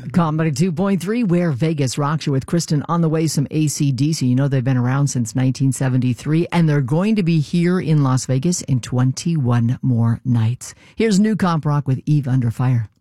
Comedy 2.3, where Vegas rocks you with Kristen. On the way, some AC/DC. You know they've been around since 1973, and they're going to be here in Las Vegas in 21 more nights. Here's New Comp Rock with Eve Under Fire.